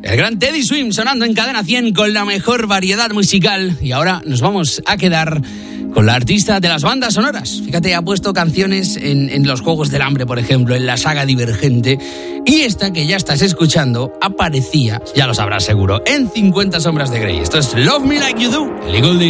El gran Teddy Swims sonando en Cadena 100 con la mejor variedad musical. Y ahora nos vamos a quedar con la artista de las bandas sonoras. Fíjate, ha puesto canciones en los Juegos del Hambre, por ejemplo, en la saga Divergente. Y esta que ya estás escuchando aparecía, ya lo sabrás seguro, en 50 Sombras de Grey. Esto es Love Me Like You Do, Ellie Goulding.